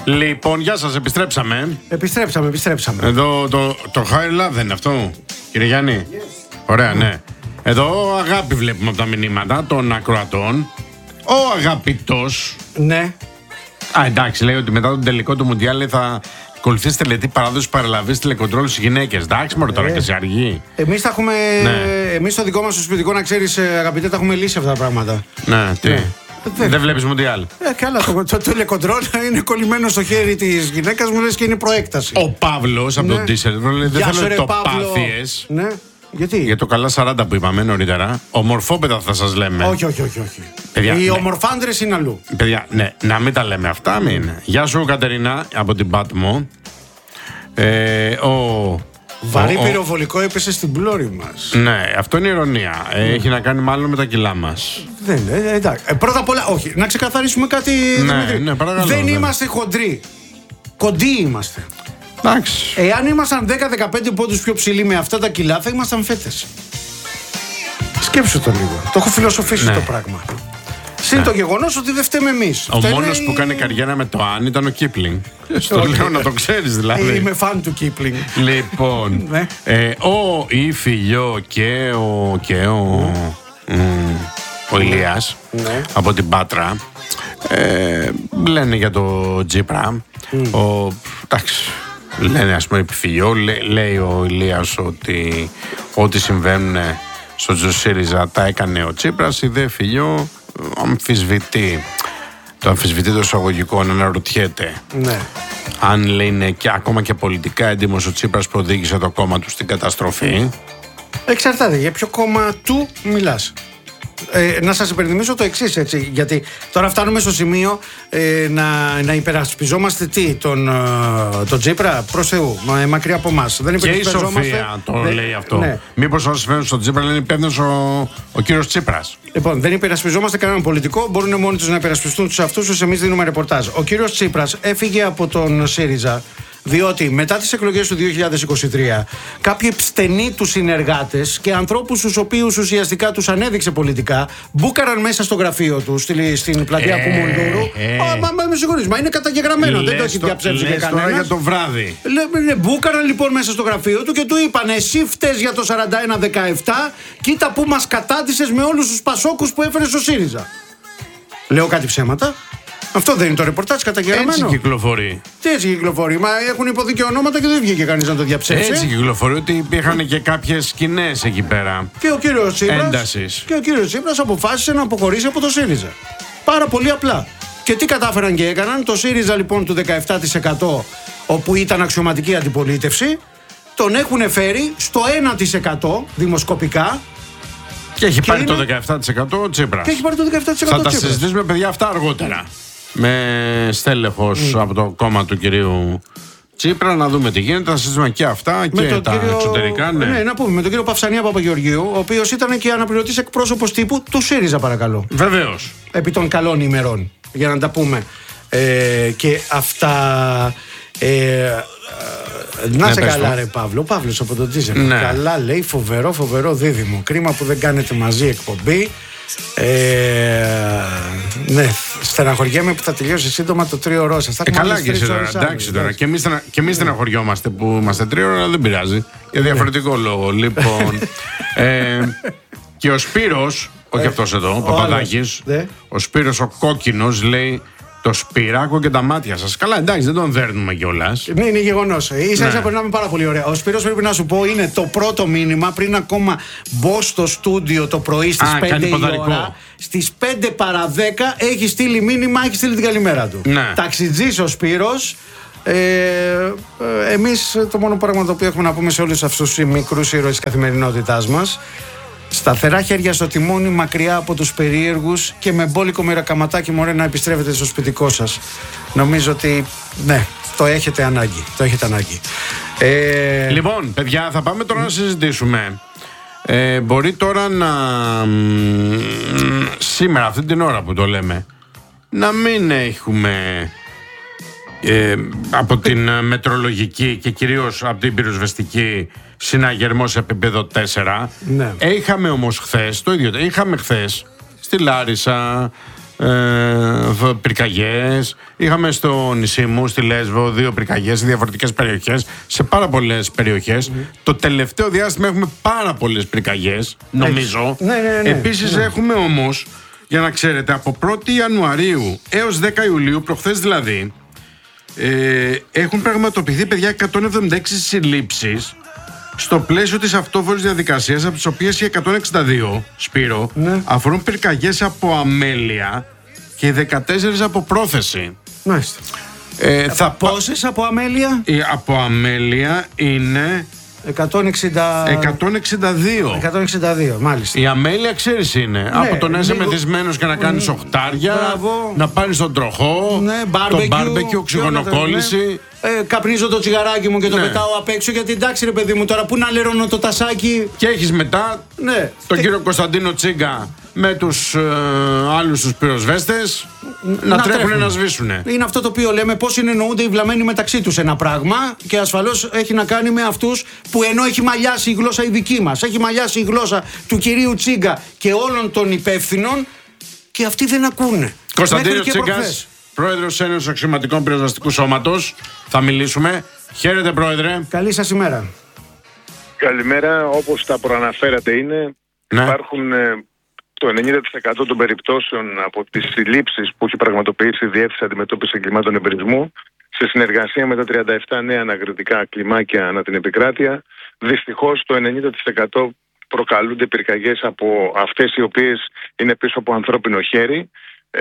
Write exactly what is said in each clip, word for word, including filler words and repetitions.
Λοιπόν, γεια σας, επιστρέψαμε. Επιστρέψαμε, επιστρέψαμε. Εδώ το, το Higher Love δεν είναι αυτό, κύριε Γιάννη? Yes. Ωραία, ναι. Εδώ αγάπη βλέπουμε από τα μηνύματα των ακροατών. Ο αγαπητός. Ναι. Α, εντάξει, λέει ότι μετά τον τελικό του Μουντιάλ θα ακολουθήσει τελετή παράδοση παραλαβής τηλεκοντρόλου στις γυναίκες. Εντάξει, μωρό, τώρα ε, και σε αργή. Εμείς τα έχουμε. Ναι. Εμείς στο δικό μας το σπιτικό, να ξέρεις, αγαπητέ, τα έχουμε λύσει αυτά τα πράγματα. Ναι, τι. Ναι. Δεν, δεν βλέπεις Μουντιάλ? Ε, καλά, το, το τηλεκοντρόλ είναι κολλημένο στο χέρι της γυναίκας μου, λες και είναι προέκταση. Ο Παύλος από ναι. τον Τίσερ λέει: δεν θέλω το πάθιες. Ναι. Γιατί? Για το καλά σαράντα που είπαμε νωρίτερα. Ομορφόπεδα θα σας λέμε. Όχι, όχι, όχι. όχι. Παιδιά, οι ναι. ομορφάντρες είναι αλλού. Παιδιά, ναι, να μην τα λέμε αυτά, μην. Γεια σου, Κατερίνα, από την Πάτμο. Ε, ο, Βαρύ ο, πυροβολικό έπεσε στην πλώρη μας. Ναι, αυτό είναι ηρωνία. Ε, έχει να κάνει μάλλον με τα κιλά μας. Δεν είναι, εντάξει. Ε, πρώτα απ' όλα, όχι. Να ξεκαθαρίσουμε κάτι. Ναι, Δημήτρη. ναι, παρακαλώ, δεν ναι. είμαστε χοντροί. Κοντοί είμαστε. Εντάξει. Εάν ήμασταν δέκα δεκαπέντε πόντους πιο ψηλοί με αυτά τα κιλά, θα ήμασταν φέτες. Σκέψου το λίγο. Το έχω φιλοσοφήσει ναι. το πράγμα. Συν ναι. το γεγονός ότι δεν φταίμε εμείς. Ο Φταίνε... μόνος που κάνει καριέρα με το Αν ήταν ο Κίπλινγκ. Στο λέω να το ξέρεις δηλαδή. Είμαι φαν του Κίπλινγκ. Λοιπόν, ναι. ε, ο Ιφιλιό και ο, και ο, mm, ο Ηλίας ναι. από την Πάτρα ε, λένε για το Τσίπρα. Mm. Ο, εντάξει, λένε ας πούμε Ιφιλιό, λέ, λέει ο Ηλίας ότι ό,τι συμβαίνουν στο ΣΥΡΙΖΑ τα έκανε ο Τσίπρας. Η δε Φιλιό αμφισβητεί. Το αμφισβητεί το εισαγωγικό, να αναρωτιέται. Ναι. Αν λέει είναι και ακόμα και πολιτικά έντιμος ο Τσίπρας που οδήγησε το κόμμα του στην καταστροφή. Εξαρτάται για ποιο κόμμα του μιλάς. Ε, να σας υπενθυμίσω το εξής, έτσι, γιατί τώρα φτάνουμε στο σημείο ε, να, να υπερασπιζόμαστε τι, τον, ε, τον Τσίπρα, προς Θεού, μα, μακριά από εμάς. Δεν και η Σοφία το ναι, λέει αυτό. Ναι. Μήπως όσοι φαίνουν στον Τσίπρα λένε υπεύθυνος ο, ο κύριος Τσίπρας. Λοιπόν, δεν υπερασπιζόμαστε κανέναν πολιτικό, μπορούν μόνοι τους να υπερασπιστούν τους αυτούς τους, εμείς δίνουμε ρεπορτάζ. Ο κύριος Τσίπρας έφυγε από τον ΣΥΡΙΖΑ. Διότι μετά τις εκλογές του δύο χιλιάδες είκοσι τρία κάποιοι στενοί του συνεργάτες και ανθρώπους τους οποίους ουσιαστικά τους ανέδειξε πολιτικά μπούκαραν μέσα στο γραφείο του στην πλατεία ε, Κουμουντούρου. Ε, μα, μα με συγχωρείς, μα είναι καταγεγραμμένο, δεν το έχει διαψεύσει και κανένας. Τώρα για το βράδυ. Λέ, μπούκαραν λοιπόν μέσα στο γραφείο του και του είπαν: εσύ φταίς για το σαράντα ένα δεκαεπτά, κοίτα που μας κατάντησες με όλους τους πασόκους που έφερε στο ΣΥΡΙΖΑ. Λέω κάτι ψέματα? Αυτό δεν είναι το ρεπορτάζ καταγεγραμμένο? Έτσι κυκλοφορεί. Τι έτσι κυκλοφορεί? Μα έχουν υποθεί και ονόματα και δεν βγήκε κανείς να το διαψεύσει. Έτσι κυκλοφορεί ότι υπήρχαν και κάποιες σκηνές εκεί πέρα. Και ο κύριος Τσίπρας, έντασης. Και ο κύριος Τσίπρας αποφάσισε να αποχωρήσει από το ΣΥΡΙΖΑ. Πάρα πολύ απλά. Και τι κατάφεραν και έκαναν? Το ΣΥΡΙΖΑ λοιπόν του δεκαεπτά τοις εκατό, όπου ήταν αξιωματική αντιπολίτευση, τον έχουν φέρει στο ένα τοις εκατό δημοσκοπικά. Και έχει και πάρει είναι... το δεκαεπτά τοις εκατό ο Τσίπρας. Και έχει πάρει το δεκαεπτά τοις εκατό Θα τα Τσίπρας. συζητήσουμε, παιδιά, αυτά αργότερα. Με στέλεχος mm. από το κόμμα του κυρίου Τσίπρα, να δούμε τι γίνεται. Θα συζητήσουμε και αυτά και τα κύριο... εξωτερικά. Ναι. ναι, να πούμε με τον κύριο Παυσανία Παπαγεωργίου, ο οποίος ήταν και αναπληρωτής εκπρόσωπος τύπου του ΣΥΡΙΖΑ, παρακαλώ. Βεβαίως. Επί των καλών ημερών. Για να τα πούμε. Ε, και αυτά. Ε, να ναι, σε καλά, ρε Παύλο. Ο Παύλος από τον Τίζερ. Ναι. Καλά, λέει, φοβερό, φοβερό δίδυμο. Κρίμα που δεν κάνετε μαζί εκπομπή. Ε, ναι, στεναχωριέμαι που θα τελειώσει σύντομα το τρίωρό σας. Ε, καλά και εσύ τώρα, εντάξει τώρα. Και εμείς, και εμείς στεναχωριόμαστε που είμαστε τρίωρο, αλλά δεν πειράζει. Για διαφορετικό ναι. λόγο. Λοιπόν, ε, και ο Σπύρος, όχι ε, αυτός εδώ, ο Παπαδάκης, ναι. ο Σπύρος ο κόκκινος λέει: το Σπυράκο και τα μάτια σας. Καλά, εντάξει, δεν τον δέρνουμε κιόλας. Ναι, είναι γεγονός. Ίσα ίσα περνάμε πάρα πολύ ωραία. Ο Σπύρος, πρέπει να σου πω, είναι το πρώτο μήνυμα πριν ακόμα μπω στο στούντιο το πρωί στις Α, πέντε η ώρα. Στις πέντε παρά δέκα έχει στείλει μήνυμα, έχει στείλει την καλημέρα του. Ναι. Ταξιτζής ο Σπύρος. Ε, ε, εμείς το μόνο πράγμα το οποίο έχουμε να πούμε σε όλους αυτούς τους μικρούς ήρωες της καθημερινότητάς μας: σταθερά χέρια στο τιμόνι, μακριά από τους περίεργους και με μπόλικο μοιρακαματάκι, μωρέ, να επιστρέφετε στο σπιτικό σας. Νομίζω ότι ναι, το έχετε ανάγκη. Το έχετε ανάγκη. Ε... Λοιπόν, παιδιά, θα πάμε τώρα να συζητήσουμε. Ε, μπορεί τώρα να σήμερα, αυτή την ώρα που το λέμε, να μην έχουμε ε, από την μετρολογική και κυρίως από την πυροσβεστική συναγερμό σε επίπεδο τέσσερα. Ναι. Είχαμε όμως χθες το ίδιο. Είχαμε χθες στη Λάρισα ε, πυρκαγιές. Είχαμε στο νησί μου, στη Λέσβο, δύο πυρκαγιές σε διαφορετικές περιοχές, σε πάρα πολλές περιοχές. Mm. Το τελευταίο διάστημα έχουμε πάρα πολλές πυρκαγιές, νομίζω. Ναι, ναι, ναι, Επίσης ναι. έχουμε όμως, για να ξέρετε, από πρώτη Ιανουαρίου έως δέκα Ιουλίου, προχθές δηλαδή, ε, έχουν πραγματοποιηθεί, παιδιά, εκατόν εβδομήντα έξι συλλήψεις στο πλαίσιο της αυτόφορης διαδικασίας, από τις οποίες οι εκατόν εξήντα δύο, Σπύρο, ναι. αφορούν πυρκαγιές από αμέλεια και δεκατέσσερις από πρόθεση. Μάλιστα. Ε, θα Πόσες από αμέλεια? Η από αμέλεια είναι εκατόν εξήντα... εκατόν εξήντα δύο. εκατόν εξήντα δύο, μάλιστα. Η αμέλεια, ξέρεις, είναι. Ναι, από το να είσαι λίγο... μεθυσμένος και να κάνεις οχτάρια, Μπράβο. να πάρεις τον τροχό, ναι, το μπάρμπεκιου, οξυγονοκόλληση. Ναι. Ε, καπνίζω το τσιγαράκι μου και το ναι. πετάω απ' έξω, γιατί εντάξει ρε παιδί μου, τώρα πού να λερώνω το τασάκι. Και έχεις μετά ναι. τον και... κύριο Κωνσταντίνο Τσίγκα με τους ε, άλλους τους πυροσβέστες να, να τρέχουν να σβήσουνε. Είναι αυτό το οποίο λέμε, πώς συνεννοούνται οι βλαμμένοι μεταξύ τους ένα πράγμα, και ασφαλώς έχει να κάνει με αυτούς που, ενώ έχει μαλλιάσει η γλώσσα η δική μας, έχει μαλλιάσει η γλώσσα του κυρίου Τσίγκα και όλων των υπεύθυνων, και αυτοί δεν ακούνε. Κωνσταντίνος Τσίγκας, πρόεδρος Ένωσης Αξιωματικών Πυροσβεστικού Σώματος. Θα μιλήσουμε. Χαίρετε, πρόεδρε. Καλή σας ημέρα. Καλημέρα. Όπως τα προαναφέρατε είναι, ναι. υπάρχουν ε, το ενενήντα τοις εκατό των περιπτώσεων από τις συλλήψεις που έχει πραγματοποιήσει η Διεύθυνση Αντιμετώπισης Εγκλημάτων Εμπειρισμό σε συνεργασία με τα τριάντα επτά νέα ανακριτικά κλιμάκια ανά την επικράτεια. Δυστυχώς το ενενήντα τοις εκατό προκαλούνται πυρκαγιές από αυτές οι οποίες είναι πίσω από ανθρώπινο χέρι. Ε,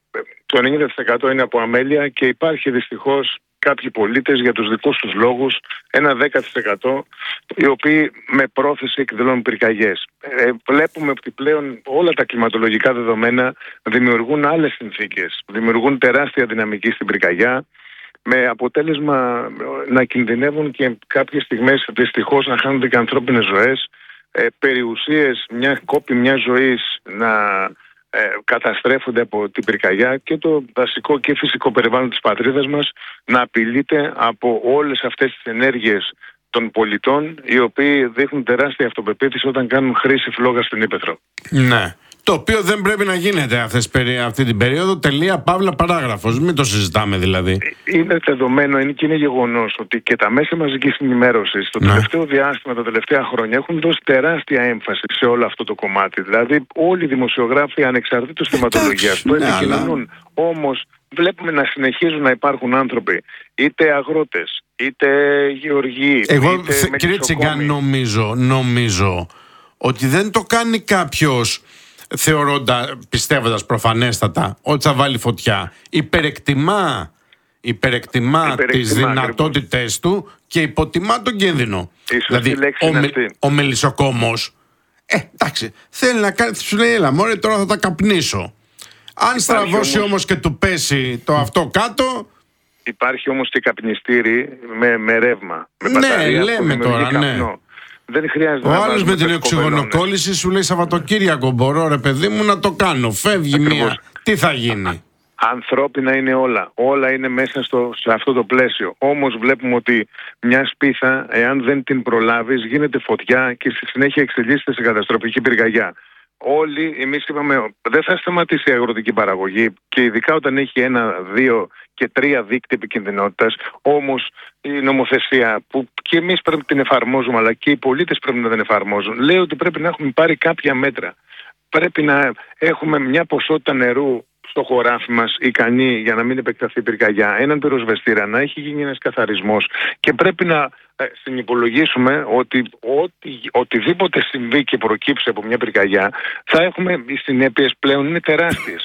το ενενήντα τοις εκατό είναι από αμέλεια, και υπάρχει δυστυχώς κάποιοι πολίτες για τους δικούς τους λόγους, ένα δέκα τοις εκατό, οι οποίοι με πρόθεση εκδηλώνουν πυρκαγιές. Ε, βλέπουμε ότι πλέον όλα τα κλιματολογικά δεδομένα δημιουργούν άλλες συνθήκες, δημιουργούν τεράστια δυναμική στην πυρκαγιά, με αποτέλεσμα να κινδυνεύουν και κάποιες στιγμές δυστυχώς να χάνονται και ανθρώπινες ζωές, ε, περιουσίες, μια κόπη μια ζωής να ε, καταστρέφονται από την πυρκαγιά, και το δασικό και φυσικό περιβάλλον της πατρίδας μας να απειλείται από όλες αυτές τις ενέργειες των πολιτών, οι οποίοι δείχνουν τεράστια αυτοπεποίθηση όταν κάνουν χρήση φλόγα στην ύπαιθρο. Ναι. Το οποίο δεν πρέπει να γίνεται αυτές, αυτή την περίοδο. Τελεία, παύλα, παράγραφος. Μην το συζητάμε δηλαδή. Είναι δεδομένο, είναι και είναι γεγονός ότι και τα μέσα μαζικής ενημέρωσης το ναι. τελευταίο διάστημα, τα τελευταία χρόνια, έχουν δώσει τεράστια έμφαση σε όλο αυτό το κομμάτι. Δηλαδή, όλοι οι δημοσιογράφοι ανεξαρτήτως θεματολογίας το επικοινωνούν. Αλλά... Όμως, βλέπουμε να συνεχίζουν να υπάρχουν άνθρωποι, είτε αγρότες, είτε γεωργοί. Εγώ, είτε θε, κύριε Τσιγκά, νομίζω, νομίζω ότι δεν το κάνει κάποιος θεωρώντα, πιστεύοντας προφανέστατα ότι θα βάλει φωτιά. Υπερεκτιμά, υπερεκτιμά, υπερεκτιμά τις δυνατότητες του και υποτιμά τον κίνδυνο. Ίσως δηλαδή, ο, με, ο μελισσοκόμος, ε, εντάξει, θέλει να κάνει, σου λέει, έλα μωρέ, τώρα θα τα καπνίσω. Αν Υπάρχει στραβώσει όμως... όμως και του πέσει το αυτό κάτω... Υπάρχει όμως και καπνιστήρι με, με ρεύμα. Με ναι, μπαταρία, λέμε τώρα, ναι. Δεν χρειάζεται. Ο άλλος με την οξυγονοκόλληση σου λέει Σαββατοκύριακο μπορώ ρε παιδί μου να το κάνω. Φεύγει ακριβώς μία. Τι θα γίνει. Ανθρώπινα είναι όλα. Όλα είναι μέσα στο, σε αυτό το πλαίσιο. Όμως βλέπουμε ότι μια σπίθα, εάν δεν την προλάβεις, γίνεται φωτιά και στη συνέχεια εξελίσσεται σε καταστροφική πυρκαγιά. Όλοι εμείς είπαμε δεν θα σταματήσει η αγροτική παραγωγή, και ειδικά όταν έχει ένα, δύο και τρία δίκτυα επικινδυνότητας. Όμως η νομοθεσία που και εμείς πρέπει να την εφαρμόζουμε, αλλά και οι πολίτες πρέπει να την εφαρμόζουν, λέει ότι πρέπει να έχουμε πάρει κάποια μέτρα. Πρέπει να έχουμε μια ποσότητα νερού στο χωράφι μας ικανή για να μην επεκταθεί η πυρκαγιά, έναν πυροσβεστήρα, να έχει γίνει ένας καθαρισμός, και πρέπει να ε, συνυπολογίσουμε ότι οτι, οτιδήποτε συμβεί και προκύψει από μια πυρκαγιά, θα έχουμε, οι συνέπειες πλέον είναι τεράστιες.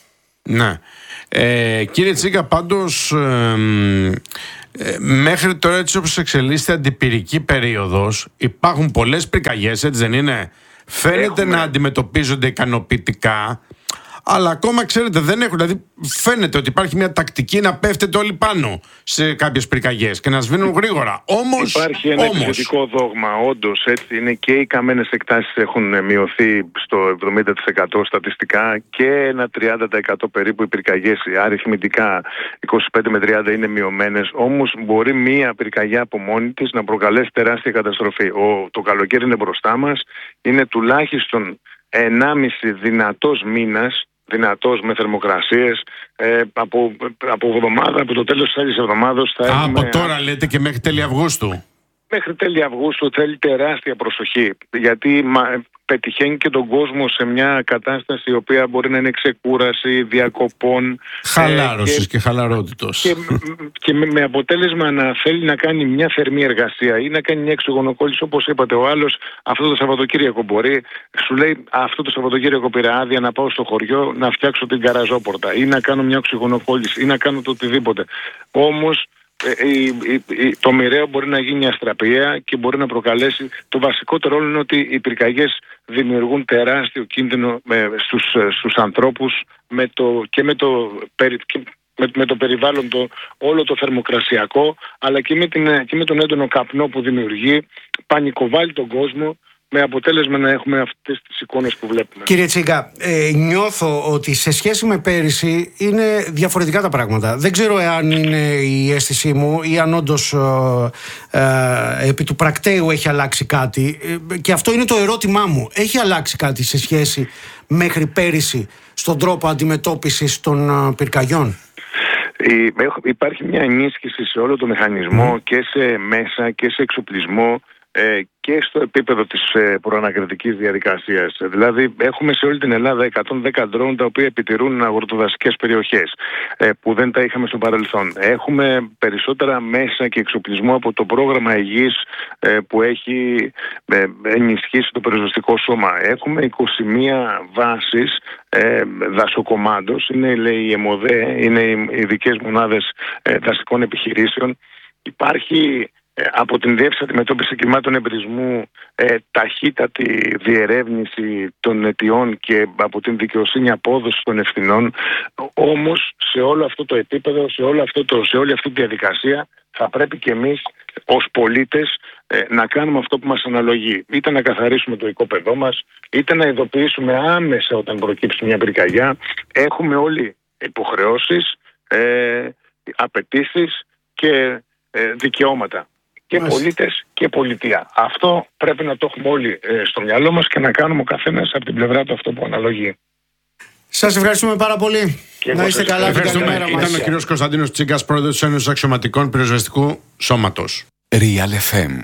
Ναι. Ε, κύριε Τσίγκα, πάντως ε, ε, μέχρι τώρα, έτσι όπως εξελίσσεται αντιπυρική περίοδος, υπάρχουν πολλές πυρκαγιές, έτσι δεν είναι? Φαίνεται έχουμε... να αντιμετωπίζονται ικανοποιητικά, αλλά ακόμα ξέρετε δεν έχουν. Δηλαδή φαίνεται ότι υπάρχει μια τακτική να πέφτετε όλοι πάνω σε κάποιες πυρκαγιές και να σβήνουν γρήγορα. Όμως, υπάρχει ένα όμως... επιθετικό δόγμα, όντως έτσι είναι, και οι καμένες εκτάσεις έχουν μειωθεί στο εβδομήντα τοις εκατό στατιστικά, και ένα τριάντα τοις εκατό περίπου οι πυρκαγιές αριθμητικά είκοσι πέντε με τριάντα είναι μειωμένες. Όμως μπορεί μία πυρκαγιά από μόνη της να προκαλέσει τεράστια καταστροφή. Ο, το καλοκαίρι είναι μπροστά μας, είναι τουλάχιστον ενάμιση δυνατός μήνας δυνατός με θερμοκρασίες. Ε, από, από εβδομάδα, από το τέλος της άλλης εβδομάδος θα Α, έχουμε... από τώρα λέτε και μέχρι τέλη Αυγούστου. Μέχρι τέλη Αυγούστου θέλει τεράστια προσοχή, γιατί μα, πετυχαίνει και τον κόσμο σε μια κατάσταση η οποία μπορεί να είναι ξεκούραση, διακοπών, χαλάρωσης ε, και, και χαλαρότητος, και, και με, με αποτέλεσμα να θέλει να κάνει μια θερμή εργασία ή να κάνει μια εξωγονοκόλληση, όπως είπατε. Ο άλλος αυτό το Σαββατοκύριακο μπορεί, σου λέει αυτό το Σαββατοκύριακο πήρα άδεια να πάω στο χωριό να φτιάξω την καραζόπορτα ή να κάνω μια εξωγονοκόλληση ή να κάνω το οτιδήποτε. Όμως το μοιραίο μπορεί να γίνει αστραπιαία και μπορεί να προκαλέσει. Το βασικότερο όλο είναι ότι οι πυρκαγιές δημιουργούν τεράστιο κίνδυνο στους, στους ανθρώπους με το, και, με το, και με, με το περιβάλλον το, όλο το θερμοκρασιακό, αλλά και με, την, και με τον έντονο καπνό που δημιουργεί, πανικοβάλλει τον κόσμο, με αποτέλεσμα να έχουμε αυτές τις εικόνες που βλέπουμε. Κύριε Τσίγκα, ε, νιώθω ότι σε σχέση με πέρυσι είναι διαφορετικά τα πράγματα. Δεν ξέρω εάν είναι η αίσθησή μου ή αν όντως ε, ε, επί του πρακτέου έχει αλλάξει κάτι. Ε, και αυτό είναι το ερώτημά μου. Έχει αλλάξει κάτι σε σχέση μέχρι πέρυσι στον τρόπο αντιμετώπισης των ε, πυρκαγιών? Υπάρχει μια ενίσχυση σε όλο το μηχανισμό, mm. και σε μέσα και σε εξοπλισμό, και στο επίπεδο της προανακριτικής διαδικασίας. Δηλαδή έχουμε σε όλη την Ελλάδα εκατόν δέκα ντρόουν τα οποία επιτηρούν αγροτοδασικές περιοχές, που δεν τα είχαμε στο παρελθόν. Έχουμε περισσότερα μέσα και εξοπλισμό από το πρόγραμμα υγιής που έχει ενισχύσει το πυροσβεστικό σώμα. Έχουμε είκοσι μία βάσεις δασοκομάντος, είναι λέει, η ΕΜΟΔΕ, είναι οι ειδικές μονάδες δασικών επιχειρήσεων. Υπάρχει από την Διεύθυνση Αντιμετώπισης Εγκλημάτων Εμπρισμού ε, ταχύτατη διερεύνηση των αιτιών και από την δικαιοσύνη απόδοση των ευθυνών. Όμως σε όλο αυτό το επίπεδο, σε, όλο αυτό το, σε όλη αυτή τη διαδικασία θα πρέπει και εμείς ως πολίτες ε, να κάνουμε αυτό που μας αναλογεί. Είτε να καθαρίσουμε το οικόπεδό μας, είτε να ειδοποιήσουμε άμεσα όταν προκύψει μια πυρκαγιά. Έχουμε όλοι υποχρεώσεις, ε, απαιτήσεις και ε, δικαιώματα. Και πολίτες και πολιτεία. Αυτό πρέπει να το έχουμε όλοι ε, στο μυαλό μας και να κάνουμε ο καθένας από την πλευρά του αυτό που αναλογεί. Σας ευχαριστούμε πάρα πολύ. Και να είστε καλά. Ευχαριστούμε. Ήταν ο κύριος Κωνσταντίνος Τσίγκας, πρόεδρος της Ένωσης Αξιωματικών Πυροσβεστικού Σώματος. Real εφ εμ.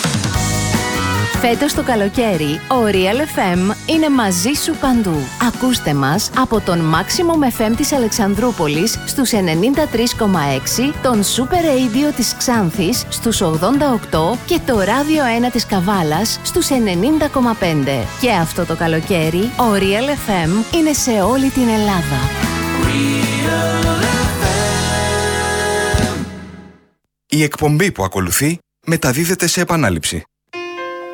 Φέτος το καλοκαίρι, ο Real εφ εμ είναι μαζί σου παντού. Ακούστε μας από τον Maximum εφ εμ της Αλεξανδρούπολης στους ενενήντα τρία κόμμα έξι, τον Super Radio της Ξάνθης στους ογδόντα οκτώ και το Ράδιο ένα της Καβάλας στους ενενήντα κόμμα πέντε. Και αυτό το καλοκαίρι, ο Real εφ εμ είναι σε όλη την Ελλάδα. Η εκπομπή που ακολουθεί μεταδίδεται σε επανάληψη.